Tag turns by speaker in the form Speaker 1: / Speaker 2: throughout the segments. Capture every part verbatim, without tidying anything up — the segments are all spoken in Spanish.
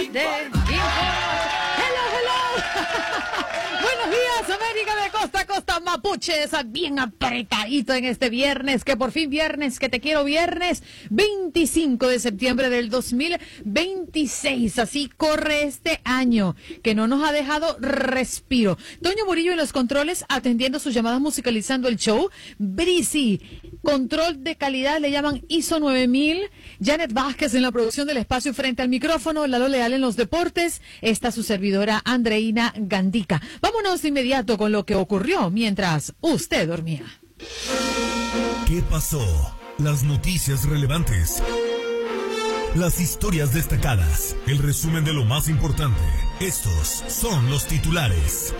Speaker 1: de información. Hello, hello. Buenos días, América de costa a costa, mapuches, bien apretadito en este viernes, que por fin viernes, que te quiero viernes, veinticinco de septiembre del dos mil veintiséis. Así corre este año, que no nos ha dejado respiro. Toño Murillo en los controles, atendiendo sus llamadas, musicalizando el show. Brisi, control de calidad, le llaman I S O nueve mil. Janet Vázquez en la producción del espacio frente al micrófono. Lalo Leal en los deportes. Está su servidora Andreina Gandica. Vámonos de inmediato con lo que ocurrió mientras usted dormía.
Speaker 2: ¿Qué pasó? Las noticias relevantes. Las historias destacadas. El resumen de lo más importante. Estos son los titulares.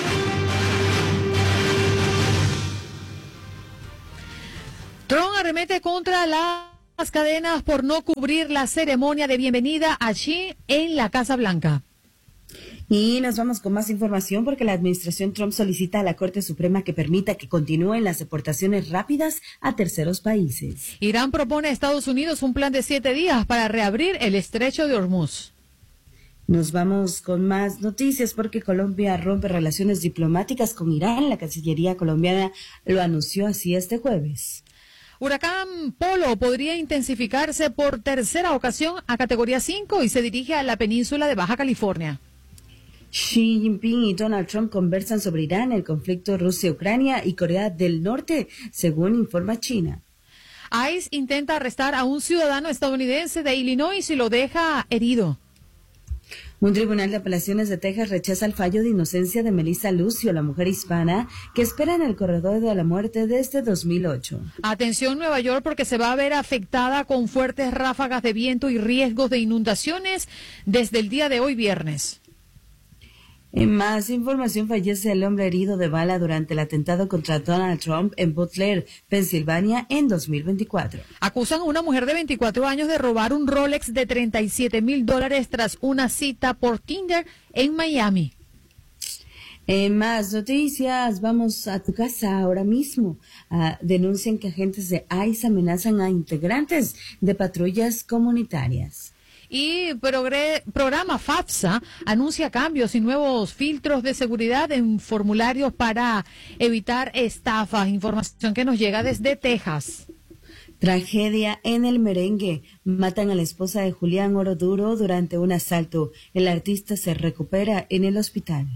Speaker 1: Trump arremete contra las cadenas por no cubrir la ceremonia de bienvenida a Xi en la Casa Blanca.
Speaker 3: Y nos vamos con más información porque la administración Trump solicita a la Corte Suprema que permita que continúen las deportaciones rápidas a terceros países.
Speaker 1: Irán propone a Estados Unidos un plan de siete días para reabrir el estrecho de Hormuz.
Speaker 3: Nos vamos con más noticias porque Colombia rompe relaciones diplomáticas con Irán. La Cancillería colombiana lo anunció así este jueves.
Speaker 1: Huracán Polo podría intensificarse por tercera ocasión a categoría cinco y se dirige a la península de Baja California.
Speaker 3: Xi Jinping y Donald Trump conversan sobre Irán, el conflicto Rusia-Ucrania y Corea del Norte, según informa China.
Speaker 1: ICE intenta arrestar a un ciudadano estadounidense de Illinois y lo deja herido.
Speaker 3: Un tribunal de apelaciones de Texas rechaza el fallo de inocencia de Melissa Lucio, la mujer hispana que espera en el corredor de la muerte desde dos mil ocho.
Speaker 1: Atención Nueva York, porque se va a ver afectada con fuertes ráfagas de viento y riesgos de inundaciones desde el día de hoy viernes.
Speaker 3: En más información, fallece el hombre herido de bala durante el atentado contra Donald Trump en Butler, Pensilvania, en dos mil veinticuatro.
Speaker 1: Acusan a una mujer de veinticuatro años de robar un Rolex de treinta y siete mil dólares tras una cita por Tinder en Miami.
Speaker 3: En más noticias, vamos a tu casa ahora mismo. Uh, denuncian que agentes de ICE amenazan a integrantes de patrullas comunitarias.
Speaker 1: Y progre, programa FAFSA anuncia cambios y nuevos filtros de seguridad en formularios para evitar estafas. Información que nos llega desde Texas.
Speaker 3: Tragedia en el merengue. Matan a la esposa de Julián Oroduro durante un asalto. El artista se recupera en el hospital.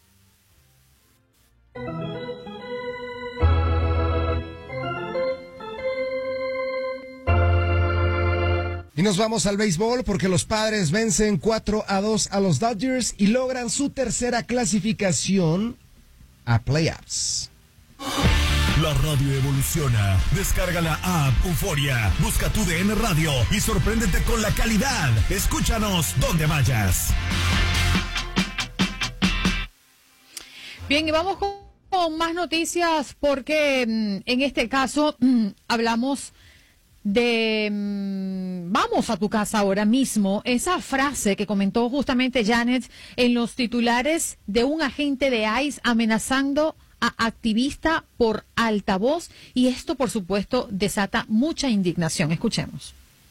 Speaker 4: Y nos vamos al béisbol porque los Padres vencen cuatro a dos a los Dodgers y logran su tercera clasificación a playoffs.
Speaker 2: La radio evoluciona. Descarga la app Euforia, busca tu D N Radio y sorpréndete con la calidad. Escúchanos donde vayas.
Speaker 1: Bien, y vamos con, con más noticias porque mm, en este caso mm, hablamos de mmm, vamos a tu casa ahora mismo. Esa frase que comentó justamente Janet en los titulares de un agente de ICE amenazando a activista por altavoz, y esto por supuesto desata mucha indignación. Escuchemos.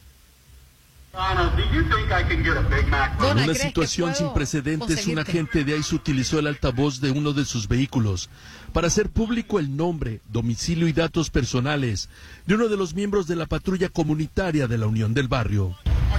Speaker 5: En una situación sin precedentes, un agente de ICE utilizó el altavoz de uno de sus vehículos para hacer público el nombre, domicilio y datos personales de uno de los miembros de la patrulla comunitaria de la Unión del Barrio.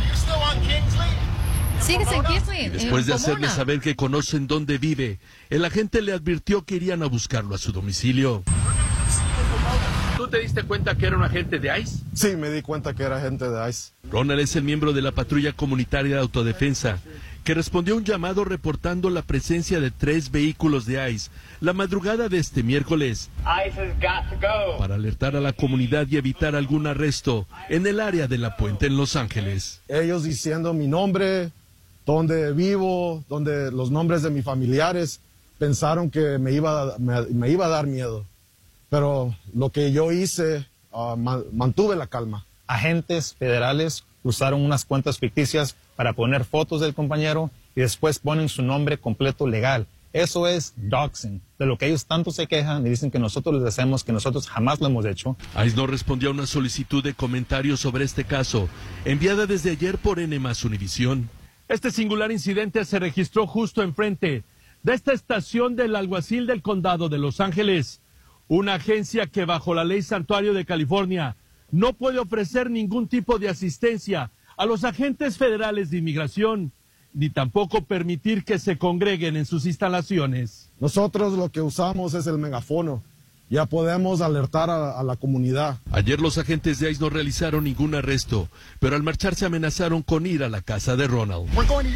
Speaker 1: Sigues en Kingsley.
Speaker 5: Y después de hacerle saber que conocen dónde vive, el agente le advirtió que irían a buscarlo a su domicilio. ¿Tú te diste cuenta que era un agente de ICE?
Speaker 6: Sí, me di cuenta que era agente de ICE.
Speaker 5: Ronald es el miembro de la patrulla comunitaria de autodefensa que respondió a un llamado reportando la presencia de tres vehículos de ICE la madrugada de este miércoles para alertar a la comunidad y evitar algún arresto en el área de La Puente en Los Ángeles.
Speaker 6: Ellos diciendo mi nombre, dónde vivo, dónde los nombres de mis familiares, pensaron que me iba, me, me iba a dar miedo. Pero lo que yo hice, uh, mantuve la calma.
Speaker 7: Agentes federales usaron unas cuentas ficticias para poner fotos del compañero y después ponen su nombre completo legal. Eso es doxing, de lo que ellos tanto se quejan y dicen que nosotros les decimos que nosotros jamás lo hemos hecho.
Speaker 5: ICE no respondió a una solicitud de comentarios sobre este caso, enviada desde ayer por N más Univisión. Este singular incidente se registró justo enfrente de esta estación del alguacil del condado de Los Ángeles, una agencia que bajo la ley santuario de California no puede ofrecer ningún tipo de asistencia a los agentes federales de inmigración, ni tampoco permitir que se congreguen en sus instalaciones.
Speaker 6: Nosotros lo que usamos es el megafono. Ya podemos alertar a, a la comunidad.
Speaker 5: Ayer los agentes de ICE no realizaron ningún arresto, pero al marcharse amenazaron con ir a la casa de Ronald.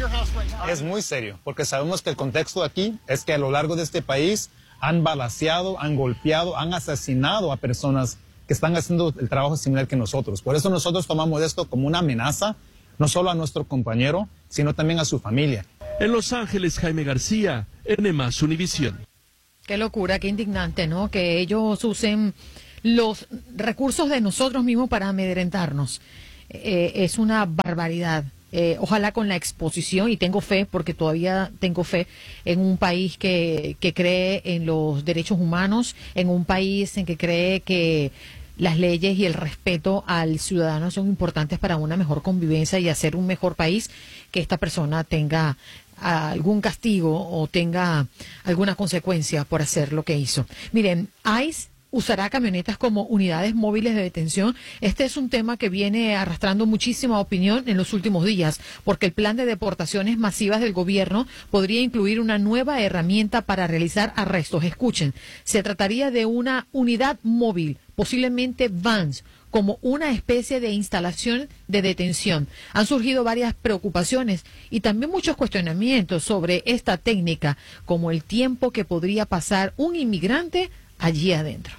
Speaker 7: Es muy serio, porque sabemos que el contexto aquí es que a lo largo de este país han balaceado, han golpeado, han asesinado a personas que están haciendo el trabajo similar que nosotros. Por eso nosotros tomamos esto como una amenaza, no solo a nuestro compañero, sino también a su familia.
Speaker 5: En Los Ángeles, Jaime García, N más Univisión.
Speaker 1: Qué locura, qué indignante, ¿no? Que ellos usen los recursos de nosotros mismos para amedrentarnos. Eh, es una barbaridad. Eh, ojalá con la exposición, y tengo fe, porque todavía tengo fe en un país que, que cree en los derechos humanos, en un país en que cree que las leyes y el respeto al ciudadano son importantes para una mejor convivencia y hacer un mejor país, que esta persona tenga algún castigo o tenga alguna consecuencia por hacer lo que hizo. Miren, ICE usará camionetas como unidades móviles de detención. Este es un tema que viene arrastrando muchísima opinión en los últimos días, porque el plan de deportaciones masivas del gobierno podría incluir una nueva herramienta para realizar arrestos. Escuchen, se trataría de una unidad móvil, posiblemente vans, como una especie de instalación de detención. Han surgido varias preocupaciones y también muchos cuestionamientos sobre esta técnica, como el tiempo que podría pasar un inmigrante allí adentro.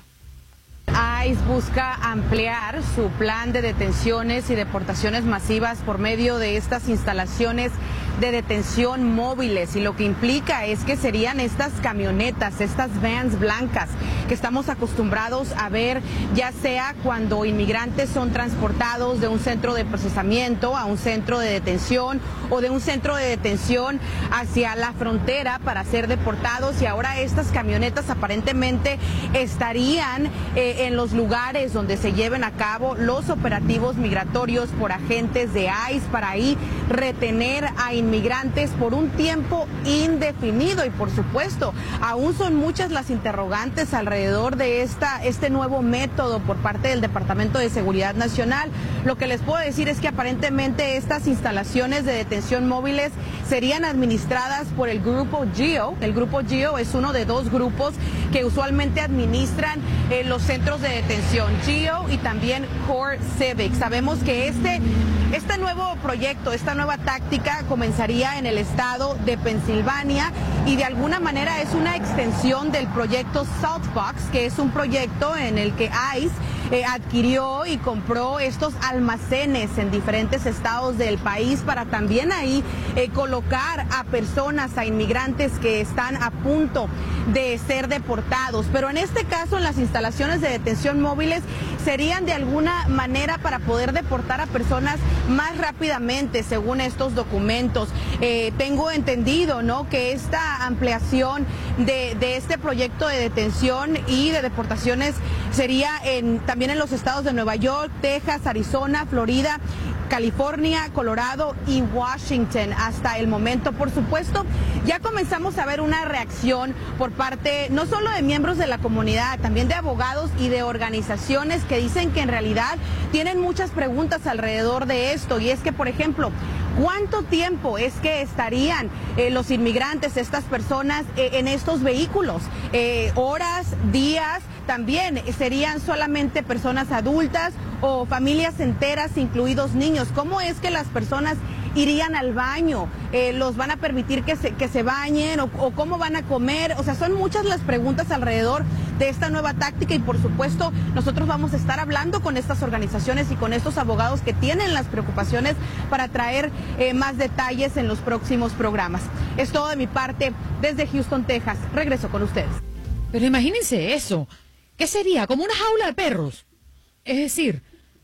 Speaker 8: ICE busca ampliar su plan de detenciones y deportaciones masivas por medio de estas instalaciones de detención móviles, y lo que implica es que serían estas camionetas, estas vans blancas que estamos acostumbrados a ver, ya sea cuando inmigrantes son transportados de un centro de procesamiento a un centro de detención o de un centro de detención hacia la frontera para ser deportados, y ahora estas camionetas aparentemente estarían eh, en los lugares donde se lleven a cabo los operativos migratorios por agentes de ICE para ahí retener a inmigrantes por un tiempo indefinido. Y por supuesto, aún son muchas las interrogantes alrededor de esta, este nuevo método por parte del Departamento de Seguridad Nacional. Lo que les puedo decir es que aparentemente estas instalaciones de detención móviles serían administradas por el grupo GEO. El grupo GEO es uno de dos grupos que usualmente administran eh, los centros de detención, GEO y también Core Civic. Sabemos que este, este nuevo proyecto, esta nueva táctica comenzaría en el estado de Pensilvania y de alguna manera es una extensión del proyecto Saltbox, que es un proyecto en el que ICE eh, adquirió y compró estos almacenes en diferentes estados del país para también ahí eh, colocar a personas, a inmigrantes que están a punto de ser deportados. Pero en este caso, en las instalaciones de detención móviles serían de alguna manera para poder deportar a personas más rápidamente, según estos documentos. Eh, tengo entendido, ¿no?, que esta ampliación de, de este proyecto de detención y de deportaciones sería en, también en los estados de Nueva York, Texas, Arizona, Florida, California, Colorado y Washington hasta el momento. Por supuesto, ya comenzamos a ver una reacción por parte no solo de miembros de la comunidad, también de abogados y de organizaciones que dicen que en realidad tienen muchas preguntas alrededor de esto. Y es que, por ejemplo, ¿cuánto tiempo es que estarían eh, los inmigrantes, estas personas, eh, en estos vehículos? Eh, ¿Horas, días? También serían solamente personas adultas o familias enteras, incluidos niños. ¿Cómo es que las personas irían al baño? Eh, ¿Los van a permitir que se, que se bañen? O, ¿O cómo van a comer? O sea, son muchas las preguntas alrededor de esta nueva táctica y por supuesto nosotros vamos a estar hablando con estas organizaciones y con estos abogados que tienen las preocupaciones para traer eh, más detalles en los próximos programas. Es todo de mi parte desde Houston, Texas. Regreso con ustedes.
Speaker 1: Pero imagínense eso. ¿Qué sería? Como una jaula de perros. Es decir,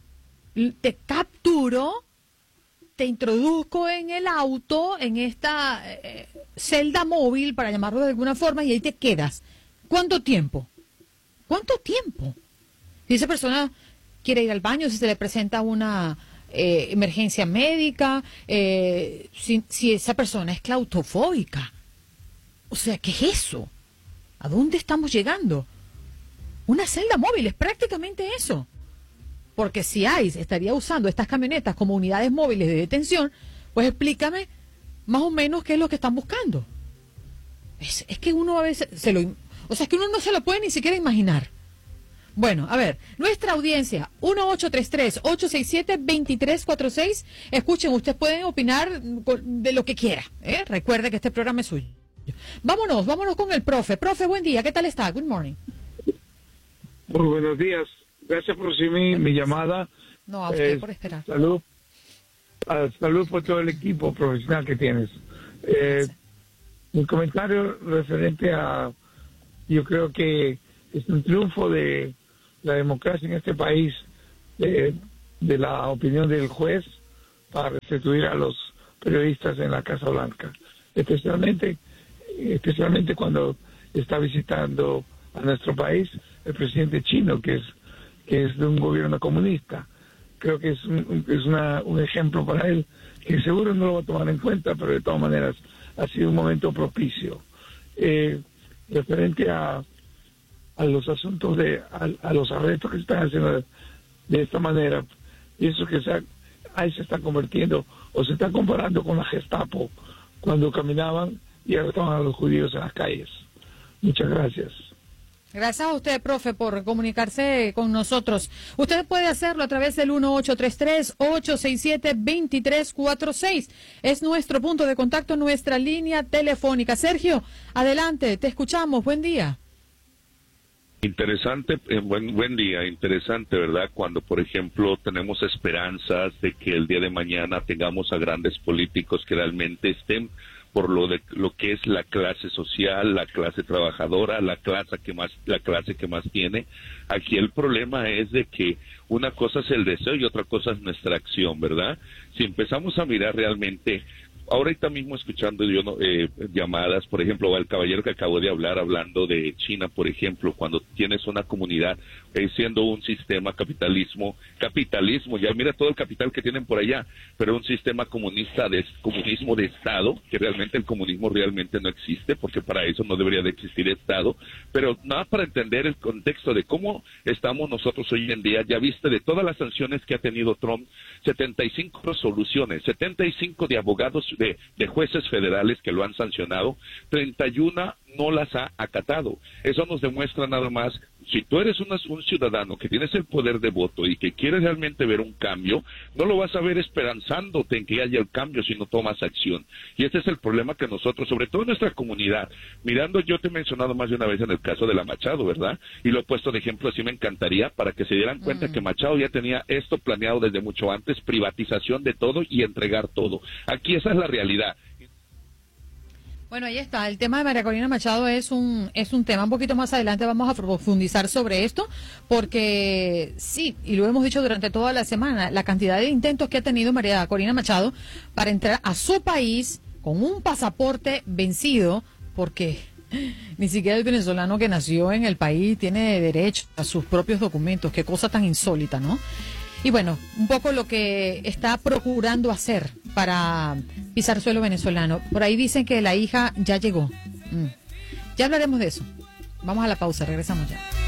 Speaker 1: te capturo, te introduzco en el auto, en esta eh, celda móvil, para llamarlo de alguna forma, y ahí te quedas. ¿Cuánto tiempo? ¿Cuánto tiempo? Si esa persona quiere ir al baño, si se le presenta una eh, emergencia médica, eh, si, si esa persona es claustrofóbica. O sea, ¿qué es eso? ¿A dónde estamos llegando? Una celda móvil, es prácticamente eso. Porque si ICE estaría usando estas camionetas como unidades móviles de detención, pues explícame más o menos qué es lo que están buscando. Es, es que uno a veces se lo... O sea, es que uno no se lo puede ni siquiera imaginar. Bueno, a ver, nuestra audiencia, uno ocho tres tres, ocho seis siete, dos tres cuatro seis. Escuchen, ustedes pueden opinar de lo que quiera, ¿eh? Recuerde que este programa es suyo. Vámonos, vámonos con el profe. Profe, buen día, ¿qué tal está? Good morning.
Speaker 9: Muy buenos días. Gracias por recibir mi llamada.
Speaker 1: No, a usted
Speaker 9: eh,
Speaker 1: por esperar.
Speaker 9: Salud. Uh, salud por todo el equipo profesional que tienes. Eh, mi comentario referente a... Yo creo que es un triunfo de la democracia en este país, de, de la opinión del juez para restituir a los periodistas en la Casa Blanca, especialmente especialmente cuando está visitando a nuestro país el presidente chino, que es que es de un gobierno comunista. Creo que es un, es una, un ejemplo para él, que seguro no lo va a tomar en cuenta, pero de todas maneras ha sido un momento propicio. Eh, referente a, a los asuntos de a, a los arrestos que se están haciendo de, de esta manera, pienso que se, ahí se está convirtiendo o se está comparando con la Gestapo cuando caminaban y arrestaban a los judíos en las calles. Muchas gracias.
Speaker 1: Gracias a usted, profe, por comunicarse con nosotros. Usted puede hacerlo a través del uno ocho tres tres, ocho seis siete, dos tres cuatro seis. Es nuestro punto de contacto, nuestra línea telefónica. Sergio, adelante, te escuchamos. Buen día.
Speaker 10: Interesante, eh, buen, buen día, interesante, ¿verdad? Cuando, por ejemplo, tenemos esperanzas de que el día de mañana tengamos a grandes políticos que realmente estén por lo de lo que es la clase social, la clase trabajadora, la clase que más la clase que más tiene. Aquí el problema es de que una cosa es el deseo y otra cosa es nuestra acción, ¿verdad? Si empezamos a mirar realmente, ahorita mismo escuchando yo eh, llamadas, por ejemplo, al caballero que acabo de hablar, hablando de China, por ejemplo, cuando tienes una comunidad eh, siendo un sistema capitalismo, capitalismo, ya mira todo el capital que tienen por allá, pero un sistema comunista de comunismo de Estado, que realmente el comunismo realmente no existe, porque para eso no debería de existir Estado, pero nada para entender el contexto de cómo estamos nosotros hoy en día. Ya viste de todas las sanciones que ha tenido Trump, setenta y cinco resoluciones, setenta y cinco de abogados De, de jueces federales que lo han sancionado, treinta y uno no las ha acatado. Eso nos demuestra nada más, si tú eres una, un ciudadano que tienes el poder de voto y que quieres realmente ver un cambio, no lo vas a ver esperanzándote en que haya el cambio si no tomas acción. Y este es el problema que nosotros, sobre todo en nuestra comunidad, mirando, yo te he mencionado más de una vez en el caso de la Machado, ¿verdad? Y lo he puesto de ejemplo, así me encantaría, para que se dieran cuenta mm. que Machado ya tenía esto planeado desde mucho antes, privatización de todo y entregar todo. Aquí esa es la realidad.
Speaker 1: Bueno, ahí está. El tema de María Corina Machado es un es un tema. Un poquito más adelante vamos a profundizar sobre esto, porque sí, y lo hemos dicho durante toda la semana, la cantidad de intentos que ha tenido María Corina Machado para entrar a su país con un pasaporte vencido, porque ni siquiera el venezolano que nació en el país tiene derecho a sus propios documentos. Qué cosa tan insólita, ¿no? Y bueno, un poco lo que está procurando hacer para pisar suelo venezolano. Por ahí dicen que la hija ya llegó. Mm. Ya hablaremos de eso. Vamos a la pausa, regresamos ya.